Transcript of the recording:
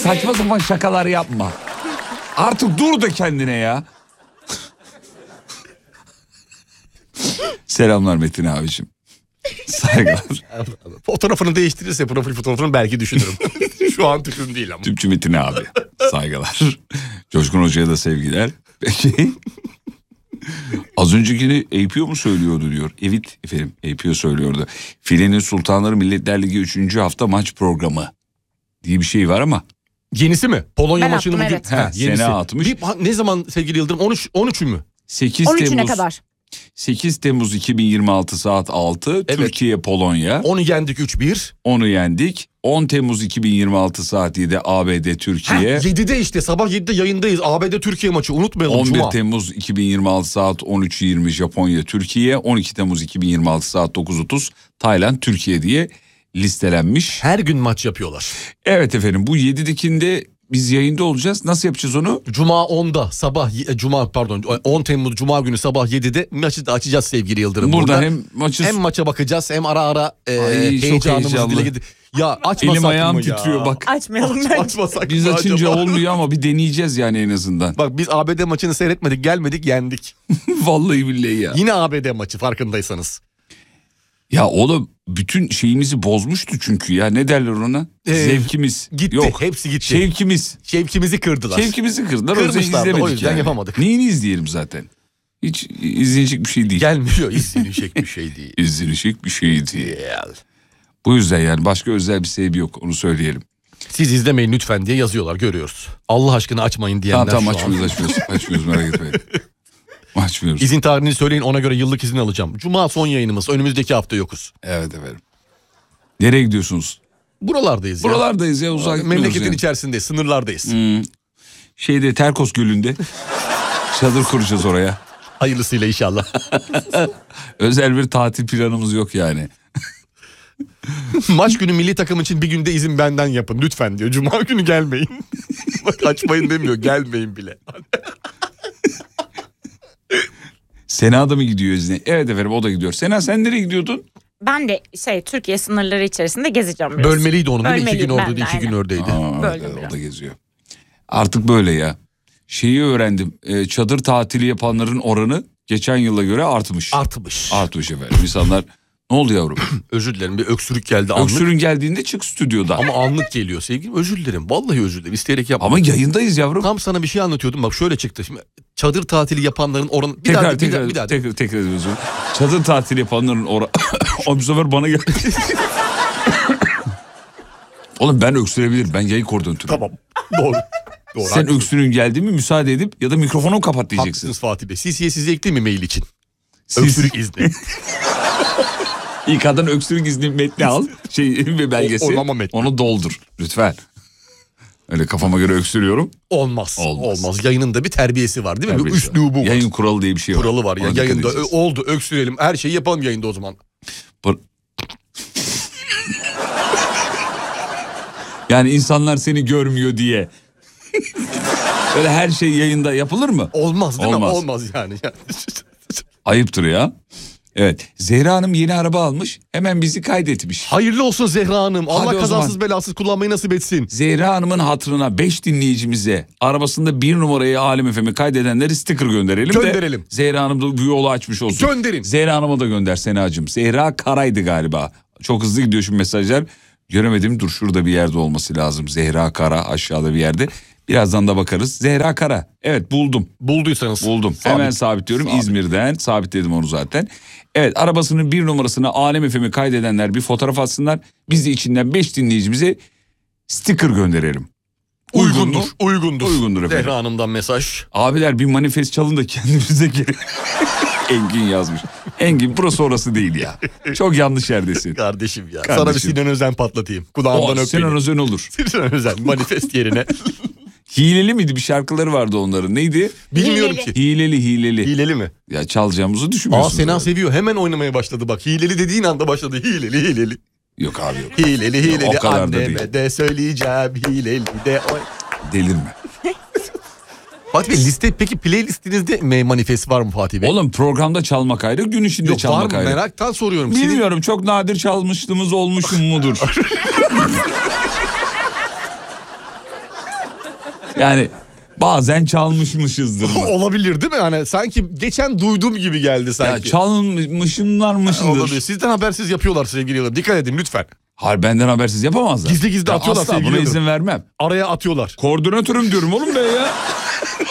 saçma sapan şakalar yapma. Artık dur da kendine ya. Selamlar Metin abicim. Saygılar. Fotoğrafını değiştirirse profil fotoğrafını belki düşünürüm. Şu an tüpüm değil ama. Tüpçü Metin abi. Saygılar. Coşkun Hoca'ya da sevgiler. Peki. Az öncekini APO mu söylüyordu diyor. Evet efendim, APO söylüyordu. Filenin Sultanları Milletler Ligi 3. hafta maç programı diye bir şey var ama. Yenisi mi? Polonya Ben maçını attım, bugün. evet. Ha, yenisi. Sene atmış. Ne zaman sevgili Yıldırım? 13'ü mü? 8 13'üne Temmuz kadar. 8 Temmuz 2026 saat 6 Evet. Türkiye Polonya. Onu yendik 3-1. Onu yendik. 10 Temmuz 2026 saat 7 ABD Türkiye. 7'de işte sabah 7'de yayındayız. ABD Türkiye maçı unutmayalım. 11 Cuma. Temmuz 2026 saat 13.20 Japonya Türkiye. 12 Temmuz 2026 saat 9.30 Tayland Türkiye diye listelenmiş. Her gün maç yapıyorlar. Evet efendim, bu 7'dekinde biz yayında olacağız. Nasıl yapacağız onu? Cuma 10'da sabah 10 Temmuz Cuma günü sabah 7'de maçı da açacağız sevgili Yıldırım. Burada Burada hem maça bakacağız hem ara heyecanımızı heyecanlı. dile getir. Ya açmasak Elim ayağım mı ya? titriyor bak. Açmayalım bence. Açmasak Biz mı açınca acaba? olmuyor ama bir deneyeceğiz yani en azından. Bak biz ABD maçını seyretmedik, gelmedik, yendik. Vallahi billahi ya. Yine ABD maçı farkındaysanız. Ya oğlum bütün şeyimizi bozmuştu çünkü ya, ne derler ona? Zevkimiz. Gitti. Yok. Hepsi gitti. Şevkimiz. Şevkimizi kırdılar. Şevkimizi kırdılar. O yüzden Kırmışlardı, izlemedik o yüzden yani. yapamadık. Neyini izleyelim zaten? Hiç izlenecek bir şey değil. Gelmiyor. İzlenecek bir şey değil. İzlenecek bir şey değil. Bu yüzden yani başka özel bir sebebi yok, onu söyleyelim. Siz izlemeyin lütfen diye yazıyorlar, görüyoruz. Allah aşkına açmayın diyenler Tamam şu an. açmıyoruz merak etmeyin. Açmıyoruz. İzin tarihini söyleyin, ona göre yıllık izin alacağım. Cuma son yayınımız, önümüzdeki hafta yokuz. Evet efendim. Nereye gidiyorsunuz? Buralardayız ya. Buralardayız ya, uzak gitmiyoruz Memleketin yani. içerisindeyiz, sınırlardayız. Şeyde Terkos Gölü'nde çadır kuracağız oraya. Hayırlısıyla inşallah. Özel bir tatil planımız yok yani. Maç günü milli takım için bir günde izin benden yapın lütfen diyor. Cuma günü gelmeyin. Bak açmayın demiyor, gelmeyin bile. Sena da mı gidiyor izne? Evet efendim, o da gidiyor. Sena sen nereye gidiyordun? Ben de Türkiye sınırları içerisinde gezeceğim biraz. Bölmeliydi onun değil mi? 2 gün Bölmeliyim ben oradaydı, de, 2 gün aynen. oradaydı. Böldüm Evet, o biraz. da geziyor. Artık böyle ya. Şeyi öğrendim. Çadır tatili yapanların oranı geçen yıla göre artmış. Artmış efendim. İnsanlar ne oldu yavrum? Özür dilerim, bir öksürük geldi anlık. Öksürün geldiğinde çık stüdyodan. Ama anlık geliyor sevgilim, özür dilerim. Vallahi özür dilerim, isteyerek yapmadım. Ama yayındayız yavrum. Tam sana bir şey anlatıyordum, bak şöyle çıktı. Şimdi çadır tatili yapanların oranı... Tekrar ediyoruz. Çadır tatili yapanların oranı... O bu sefer bana geldi. Oğlum ben öksürebilirim. Ben yayın koordinatörüm. Tamam, doğru. Doğru. Sen öksürüğün geldi mi müsaade edip ya da mikrofonu kapat diyeceksin. Haklısınız Fatih Bey. Size ekleyeyim mi mail için? Siz- Öksürük izni. İlk öksürük izni metni al. Ve belgesi. Olmama metni. Onu doldur lütfen. Öyle kafama göre öksürüyorum. Olmaz. Yayının da bir terbiyesi var değil mi? Bir Terbiyesi var. üslubu var. Yayın kuralı diye bir şey var. Kuralı var ya. Ona dikkat Yayında edeceğiz. oldu, öksürelim. Her şeyi yapalım yayında o zaman. Yani insanlar seni görmüyor diye. Öyle her şey yayında yapılır mı? Olmaz değil mi? Olmaz. Olmaz yani. Ayıptır ya. Evet. Zehra Hanım yeni araba almış. Hemen bizi kaydetmiş. Hayırlı olsun Zehra Hanım. Hadi Allah o kazasız zaman. belasız kullanmayı nasip etsin. Zehra Hanım'ın hatırına 5 dinleyicimize arabasında 1 numarayı Alem FM'i kaydedenleri sticker gönderelim. Gönderelim. Zehra Hanım da bu yolu açmış olsun. Gönderin. Zehra Hanım'a da gönder Senacığım. Zehra Kara'ydı galiba. Çok hızlı gidiyor şu mesajlar. Göremedim, dur şurada bir yerde olması lazım. Zehra Kara aşağıda bir yerde. Birazdan da bakarız. Zehra Kara. Evet buldum. Bulduysanız. Buldum. Sabit. Hemen sabitliyorum. Sabit. İzmir'den sabitledim onu zaten. Evet, arabasının 1 numarasını Alem FM'i kaydedenler bir fotoğraf atsınlar. Biz de içinden 5 dinleyicimize sticker gönderelim. Uygundur. Uygundur efendim. Zehra Hanım'dan mesaj. Abiler bir manifest çalın da kendimize gelin. Engin yazmış. Engin burası orası değil ya. Çok yanlış yerdesin. Kardeşim ya. Kardeşim. Sana bir Sinan Özen patlatayım. Kulağından öp Sinan beni. Özen olur. Sinan Özen manifest yerine. Hileli miydi, bir şarkıları vardı onların, neydi? Bilmiyorum Hileli. ki. Hileli. Hileli mi? Ya çalacağımızı düşünmüyorsunuz. Sena herhalde. seviyor. Hemen oynamaya başladı bak. Hileli dediğin anda başladı. Hileli. Yok abi yok. Hileli. O kadar da Anneme değil. de söyleyeceğim. Hileli de. Delirme. Fatih Bey peki playlistinizde manifest var mı Fatih Bey? Oğlum programda çalmak ayrı, gün içinde Yok, var çalmak mı? ayrı. Meraktan soruyorum. Bilmiyorum, çok nadir çalmışlığımız olmuş mudur? Yani bazen çalmışmışızdır mı? Olabilir değil mi? Hani sanki geçen duyduğum gibi geldi Ya sanki. çalınmışımlarmışındır. Olabilir. Sizden habersiz yapıyorlar sevgili yıllar. Dikkat edin lütfen. Hayır, benden habersiz yapamazlar. Gizli gizli Ya atıyorlar asla sevgili buna Yıldırım. izin vermem. Araya atıyorlar. Koordinatörüm diyorum oğlum ben ya.